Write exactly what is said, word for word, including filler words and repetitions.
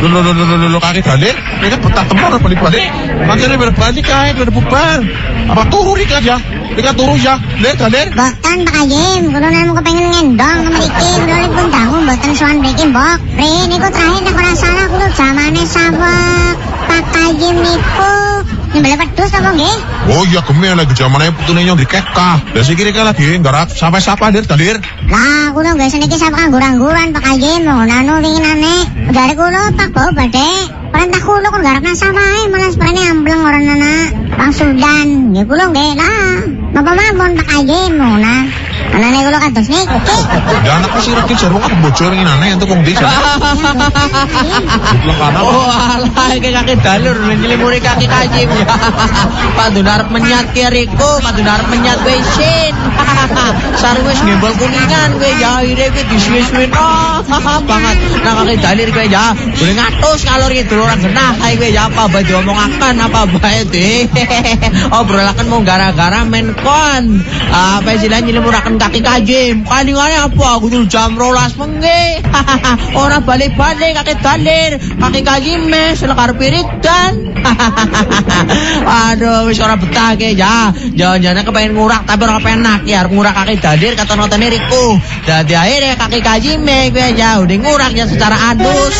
Lolo lolo lolo lolo kaki dalir. Ini betah tempat balik-balik. Makanya berbalik kae udah bubar. Apa turu nih aja? Dika turu ya. Lir dalir. Boten Pak Kajim, kulo nemu kepengen ngendong mriki, kulo pun dangu mboten sowan mriki, Mbok. Ri niku terakhir nek ora salah kulo zamane sawah Pak Kajim niku nyembelih pedhus apa nggih? Oh iya gemeh lagi zamane putune nyong dikekah. Lah siki rek lagi nggarap sampai sapa lir dalir. Lah kulo nggih seniki sapa kanggo-angguran Pak Kajim, ngono winginane. Dari kulo Pak Bau badhe perintah kulo kon garapna sawah malah sepene ambleng ora ana. Bang Sudan, nggih kulo nggih lah. Napa mawon Pak Kajim ngono. Anane kulo kados niku. Ya anakku sing rek jarwo kan bojor nginane entuk wong ndi jan. Oh alah iki kaki dalur nyelimuri kaki Kajim. Padun arep menyat kiriku, padun arep menyat wesin. Sari wis ngembol kuningan kowe ya ire kowe disuwe-suweno. Banget nang kaki dalir kowe ya. Boleh ngatus kalori dulur ora genah kae kowe ya apa bae diomongaken apa bae de. Obrolaken mung gara-gara men kon. Apa istilahnya nyelimuraken kaki Kajim. Kalingane apa aku dulu jam rolas bengi. Ora balik-balik kaki dalir. Kaki Kajim mes lekar piritan. Aduh wis ora betah ke ya. Jangan-jangan kepengen ngurak tapi ora penak ya ngurak kaki dalir kata notane riku. Dadi akhirnya kaki Kajim kowe ya udah ngurak ya secara adus.